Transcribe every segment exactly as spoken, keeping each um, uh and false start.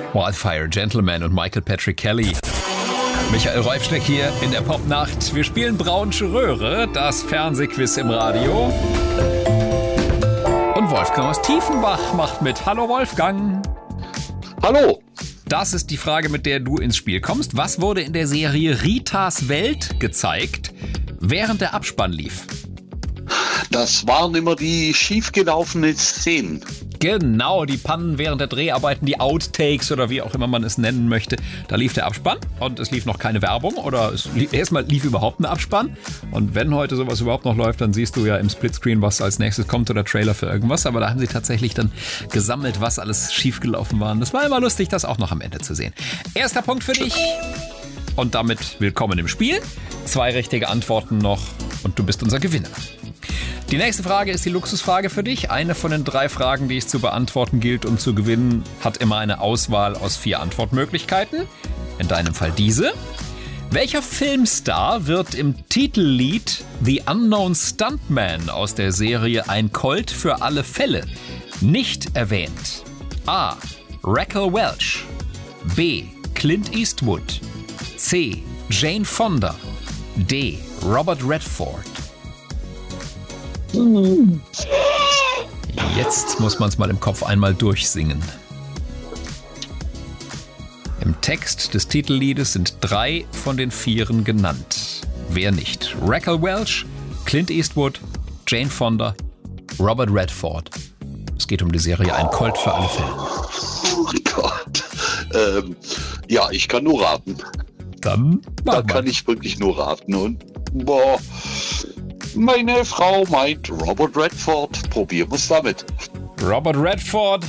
Wildfire Gentleman und Michael Patrick Kelly. Michael Reufschneck hier in der Popnacht. Wir spielen Braunsche Röhre, das Fernsehquiz im Radio. Und Wolfgang aus Tiefenbach macht mit. Hallo Wolfgang. Hallo. Das ist die Frage, mit der du ins Spiel kommst. Was wurde in der Serie Ritas Welt gezeigt, während der Abspann lief? Das waren immer die schiefgelaufenen Szenen. Genau, die Pannen während der Dreharbeiten, die Outtakes oder wie auch immer man es nennen möchte. Da lief der Abspann und es lief noch keine Werbung oder es lief, erstmal lief überhaupt ein Abspann. Und wenn heute sowas überhaupt noch läuft, dann siehst du ja im Splitscreen, was als nächstes kommt oder Trailer für irgendwas. Aber da haben sie tatsächlich dann gesammelt, was alles schiefgelaufen war. Und das war immer lustig, das auch noch am Ende zu sehen. Erster Punkt für dich und damit willkommen im Spiel. Zwei richtige Antworten noch und du bist unser Gewinner. Die nächste Frage ist die Luxusfrage für dich. Eine von den drei Fragen, die es zu beantworten gilt, um zu gewinnen, hat immer eine Auswahl aus vier Antwortmöglichkeiten. In deinem Fall diese. Welcher Filmstar wird im Titellied The Unknown Stuntman aus der Serie Ein Colt für alle Fälle nicht erwähnt? A. Raquel Welch. B. Clint Eastwood. C. Jane Fonda. D. Robert Redford. Jetzt muss man es mal im Kopf einmal durchsingen. Im Text des Titelliedes sind drei von den Vieren genannt. Wer nicht? Raquel Welch, Clint Eastwood, Jane Fonda, Robert Redford. Es geht um die Serie Ein Colt für alle Fälle. Oh Gott. Ähm, ja, ich kann nur raten. Dann Da kann ich wirklich nur raten. Und boah, meine Frau meint Robert Redford. Probieren wir es damit. Robert Redford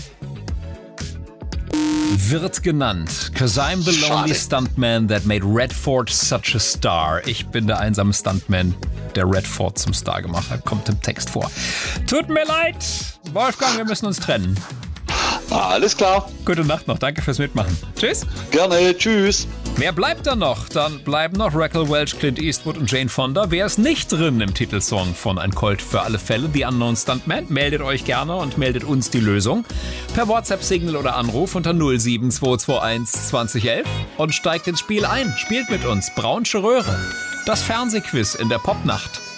wird genannt. 'Cause I'm the lonely Schade. stuntman that made Redford such a star. Ich bin der einsame Stuntman, der Redford zum Star gemacht hat. Kommt im Text vor. Tut mir leid, Wolfgang, wir müssen uns trennen. Alles klar. Gute Nacht noch, danke fürs Mitmachen. Tschüss. Gerne. Tschüss. Wer bleibt da noch? Dann bleiben noch Raquel Welch, Clint Eastwood und Jane Fonda. Wer ist nicht drin im Titelsong von Ein Colt für alle Fälle, The Unknown Stuntman? Meldet euch gerne und meldet uns die Lösung per WhatsApp-Signal oder Anruf unter null sieben zwei zwei eins zwanzig elf und steigt ins Spiel ein. Spielt mit uns Braunsche Röhre, das Fernsehquiz in der Popnacht.